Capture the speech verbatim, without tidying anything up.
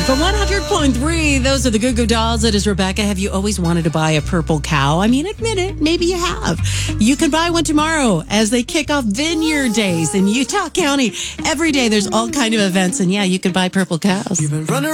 From one hundred point three, those are the Goo Goo Dolls. It is Rebecca. Have you always wanted to buy a purple cow? I mean, admit it. Maybe you have. You can buy one tomorrow as they kick off Vineyard Days in Utah County. Every day there's all kind of events. And yeah, you can buy purple cows. You've been running